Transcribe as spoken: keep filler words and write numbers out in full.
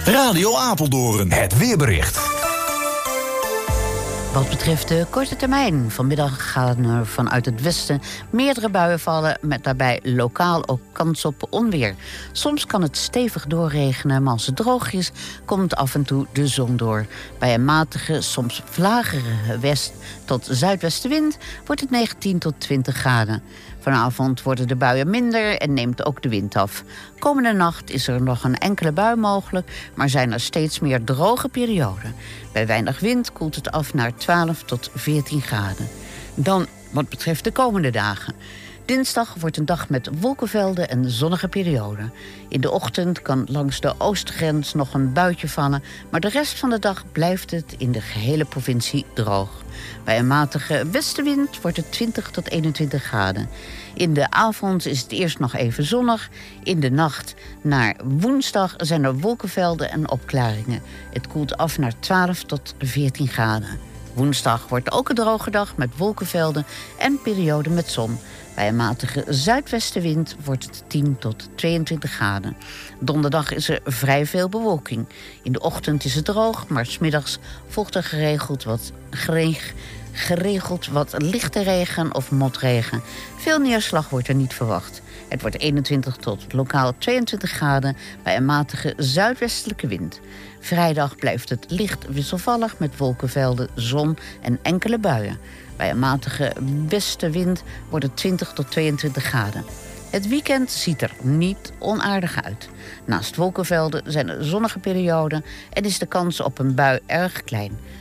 Radio Apeldoorn. Het weerbericht. Wat betreft de korte termijn. Vanmiddag gaan er vanuit het westen meerdere buien vallen, met daarbij lokaal ook kans op onweer. Soms kan het stevig doorregenen, maar als het droog is, komt af en toe de zon door. Bij een matige, soms vlagere west- tot zuidwestenwind wordt het negentien tot twintig graden. Vanavond worden de buien minder en neemt ook de wind af. Komende nacht is er nog een enkele bui mogelijk, maar zijn er steeds meer droge perioden. Bij weinig wind koelt het af naar twaalf tot veertien graden. Dan wat betreft de komende dagen. Dinsdag wordt een dag met wolkenvelden en zonnige perioden. In de ochtend kan langs de oostgrens nog een buitje vallen, maar de rest van de dag blijft het in de gehele provincie droog. Bij een matige westenwind wordt het twintig tot eenentwintig graden. In de avond is het eerst nog even zonnig. In de nacht naar woensdag zijn er wolkenvelden en opklaringen. Het koelt af naar twaalf tot veertien graden. Woensdag wordt ook een droge dag met wolkenvelden en perioden met zon. Bij een matige zuidwestenwind wordt het tien tot tweeëntwintig graden. Donderdag is er vrij veel bewolking. In de ochtend is het droog, maar 's middags volgt er geregeld wat, gereg, geregeld wat lichte regen of motregen. Veel neerslag wordt er niet verwacht. Het wordt eenentwintig tot lokaal tweeëntwintig graden bij een matige zuidwestelijke wind. Vrijdag blijft het licht wisselvallig met wolkenvelden, zon en enkele buien. Bij een matige westenwind wordt het twintig tot tweeëntwintig graden. Het weekend ziet er niet onaardig uit. Naast wolkenvelden zijn er zonnige perioden en is de kans op een bui erg klein.